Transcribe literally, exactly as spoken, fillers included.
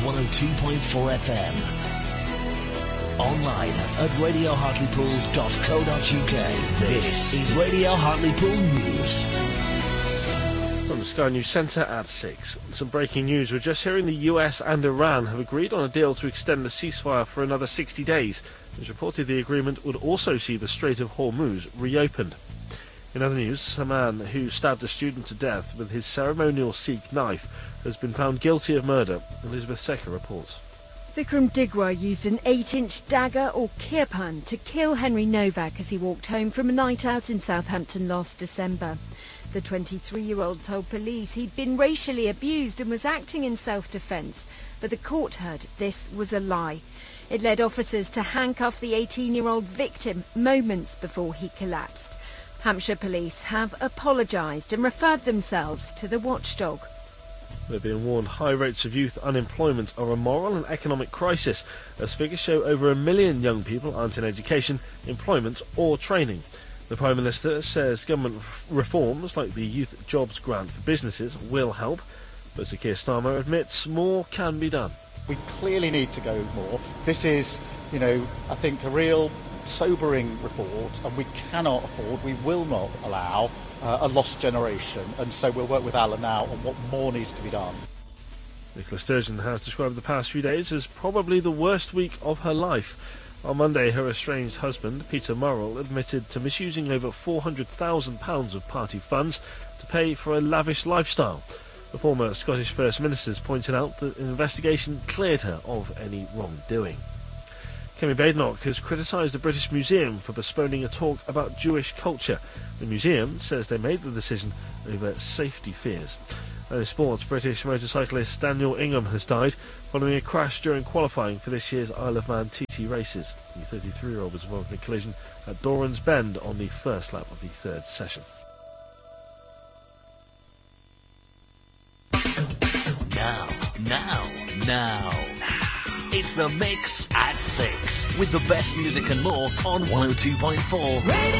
one oh two point four F M. Online at radio hartlepool dot co dot uk. This is Radio Hartlepool News. From the Sky News Centre at six. Some breaking news. We're just hearing the U S and Iran have agreed on a deal to extend the ceasefire for another sixty days. It's reported the agreement would also see the Strait of Hormuz reopened. In other news, a man who stabbed a student to death with his ceremonial Sikh knife has been found guilty of murder. Elizabeth Secker reports. Vikram Digwa used an eight-inch dagger or kirpan to kill Henry Novak as he walked home from a night out in Southampton last December. The twenty-three-year-old told police he'd been racially abused and was acting in self-defence, but the court heard this was a lie. It led officers to handcuff the eighteen-year-old victim moments before he collapsed. Hampshire Police have apologised and referred themselves to the watchdog. They're being warned high rates of youth unemployment are a moral and economic crisis, as figures show over a million young people aren't in education, employment or training. The Prime Minister says government reforms like the Youth Jobs Grant for businesses will help, but Sir Keir Starmer admits more can be done. We clearly need to go more. This is, you know, I think a real sobering report, and we cannot afford, we will not allow uh, a lost generation, and so we'll work with Alan now on what more needs to be done. Nicola Sturgeon has described the past few days as probably the worst week of her life. On Monday, her estranged husband, Peter Murrell, admitted to misusing over four hundred thousand pounds of party funds to pay for a lavish lifestyle. The former Scottish First Minister pointed out that an investigation cleared her of any wrongdoing. Kemi Badenoch has criticised the British Museum for postponing a talk about Jewish culture. The museum says they made the decision over safety fears. And in sports, British motorcyclist Daniel Ingham has died following a crash during qualifying for this year's Isle of Man T T races. The thirty-three-year-old was involved in a collision at Doran's Bend on the first lap of the third session. Now, now, now. It's The Mix at six, with the best music and more on one oh two point four.